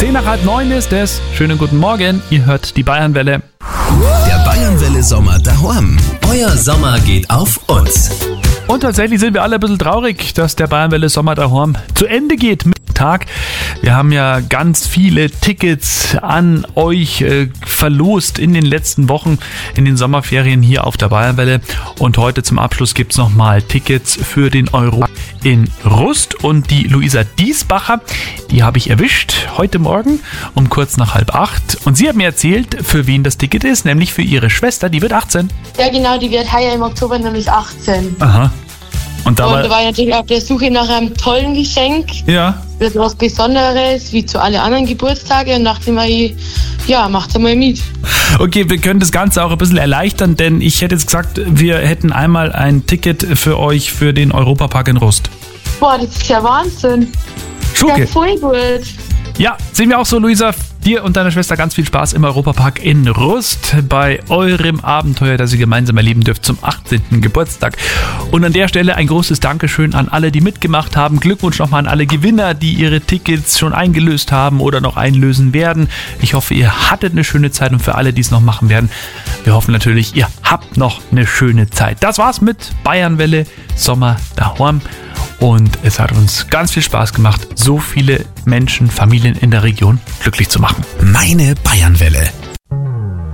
8:10 ist es. Schönen guten Morgen, ihr hört die Bayernwelle. Der Bayernwelle Sommer daheim. Euer Sommer geht auf uns. Und tatsächlich sind wir alle ein bisschen traurig, dass der Bayernwelle Sommer daheim zu Ende geht mit dem Tag. Wir haben ja ganz viele Tickets an euch verlost in den letzten Wochen in den Sommerferien hier auf der Bayernwelle. Und heute zum Abschluss gibt es nochmal Tickets für den Euro in Rust. Und die Luisa Diesbacher, die habe ich erwischt heute Morgen um kurz nach 7:30. Und sie hat mir erzählt, für wen das Ticket ist, nämlich für ihre Schwester, die wird 18. Ja genau, die wird heuer im Oktober nämlich 18. Aha. Und da war ich natürlich auf der Suche nach einem tollen Geschenk. Ja. Das ist was Besonderes, wie zu alle anderen Geburtstage. Und dachte mir, macht's einmal mit. Okay, wir können das Ganze auch ein bisschen erleichtern, denn ich hätte jetzt gesagt, wir hätten einmal ein Ticket für euch für den Europapark in Rust. Boah, das ist ja Wahnsinn. Schuke. Ja, voll gut. Ja, sehen wir auch so, Luisa. Dir und deiner Schwester ganz viel Spaß im Europapark in Rust bei eurem Abenteuer, das ihr gemeinsam erleben dürft zum 18. Geburtstag. Und an der Stelle ein großes Dankeschön an alle, die mitgemacht haben. Glückwunsch nochmal an alle Gewinner, die ihre Tickets schon eingelöst haben oder noch einlösen werden. Ich hoffe, ihr hattet eine schöne Zeit und für alle, die es noch machen werden, wir hoffen natürlich, ihr habt noch eine schöne Zeit. Das war's mit Bayernwelle Sommer daheim. Und es hat uns ganz viel Spaß gemacht, so viele Menschen, Familien in der Region glücklich zu machen. Meine Bayernwelle.